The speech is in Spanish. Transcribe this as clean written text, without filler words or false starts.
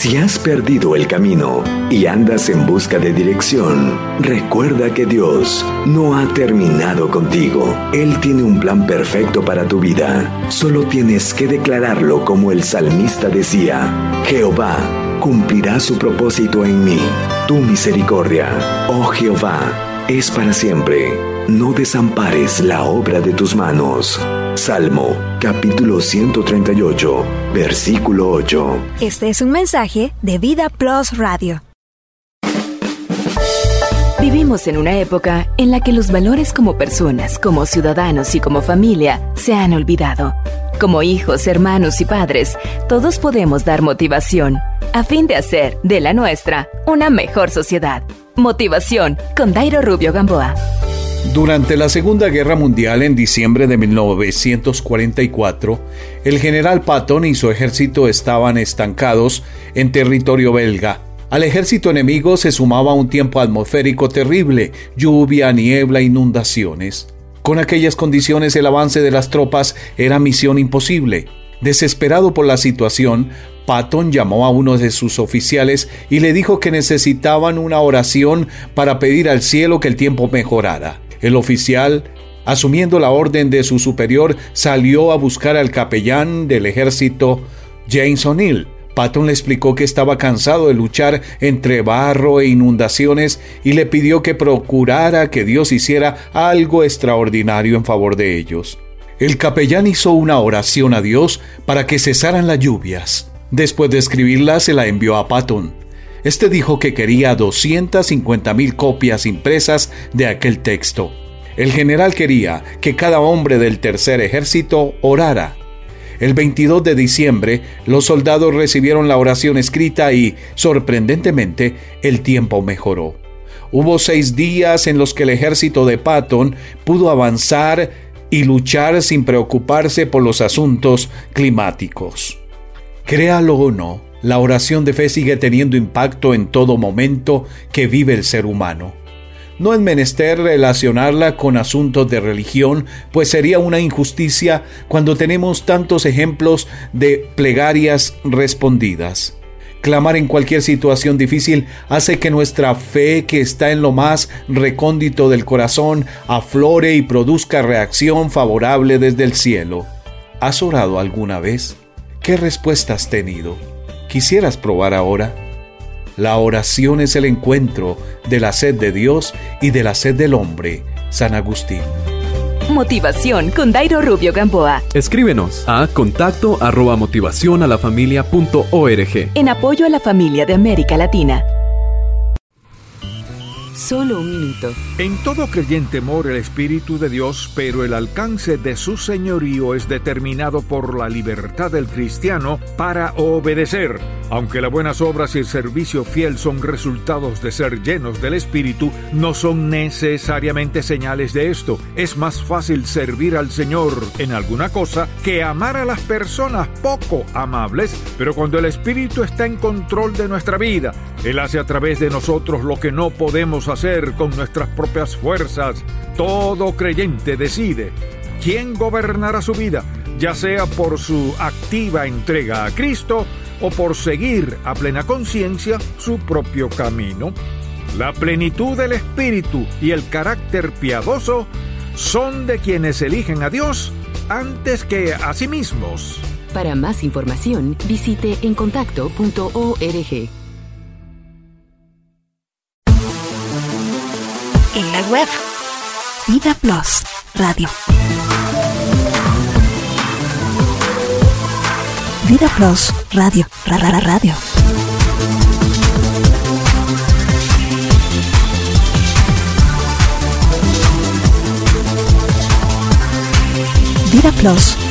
Si has perdido el camino y andas en busca de dirección, recuerda que Dios no ha terminado contigo. Él tiene un plan perfecto para tu vida. Solo tienes que declararlo como el salmista decía: Jehová cumplirá su propósito en mí. Tu misericordia, oh Jehová, es para siempre. No desampares la obra de tus manos. Salmo, capítulo 138, versículo 8. Este es un mensaje de Vida Plus Radio. Vivimos en una época en la que los valores como personas, como ciudadanos y como familia se han olvidado. Como hijos, hermanos y padres, todos podemos dar motivación a fin de hacer de la nuestra una mejor sociedad. Motivación con Dairo Rubio Gamboa. Durante la Segunda Guerra Mundial, en diciembre de 1944, el general Patton y su ejército estaban estancados en territorio belga. Al ejército enemigo se sumaba un tiempo atmosférico terrible, lluvia, niebla, inundaciones. Con aquellas condiciones, el avance de las tropas era misión imposible. Desesperado por la situación, Patton llamó a uno de sus oficiales y le dijo que necesitaban una oración para pedir al cielo que el tiempo mejorara. El oficial, asumiendo la orden de su superior, salió a buscar al capellán del ejército, James O'Neill. Patton le explicó que estaba cansado de luchar entre barro e inundaciones y le pidió que procurara que Dios hiciera algo extraordinario en favor de ellos. El capellán hizo una oración a Dios para que cesaran las lluvias. Después de escribirla, se la envió a Patton. Este dijo que quería 250,000 copias impresas de aquel texto. El general quería que cada hombre del tercer ejército orara. El 22 de diciembre, los soldados recibieron la oración escrita y, sorprendentemente, el tiempo mejoró. Hubo 6 días en los que el ejército de Patton pudo avanzar y luchar sin preocuparse por los asuntos climáticos. Créalo o no, la oración de fe sigue teniendo impacto en todo momento que vive el ser humano. No es menester relacionarla con asuntos de religión, pues sería una injusticia cuando tenemos tantos ejemplos de plegarias respondidas. Clamar en cualquier situación difícil hace que nuestra fe, que está en lo más recóndito del corazón, aflore y produzca reacción favorable desde el cielo. ¿Has orado alguna vez? ¿Qué respuesta has tenido? ¿Quisieras probar ahora? La oración es el encuentro de la sed de Dios y de la sed del hombre. San Agustín. Motivación con Dairo Rubio Gamboa. Escríbenos a contacto@motivacionalafamilia.org. En apoyo a la familia de América Latina. Solo un minuto. En todo creyente mora el Espíritu de Dios, pero el alcance de su señorío es determinado por la libertad del cristiano para obedecer. Aunque las buenas obras y el servicio fiel son resultados de ser llenos del Espíritu, no son necesariamente señales de esto. Es más fácil servir al Señor en alguna cosa que amar a las personas poco amables, pero cuando el Espíritu está en control de nuestra vida, Él hace a través de nosotros lo que no podemos hacer con nuestras propias fuerzas. Todo creyente decide quién gobernará su vida, ya sea por su activa entrega a Cristo o por seguir a plena conciencia su propio camino. La plenitud del Espíritu y el carácter piadoso son de quienes eligen a Dios antes que a sí mismos. Para más información, visite encontacto.org. En la web, Vida Plus Radio. Vida Plus Radio. Radio. Vida Plus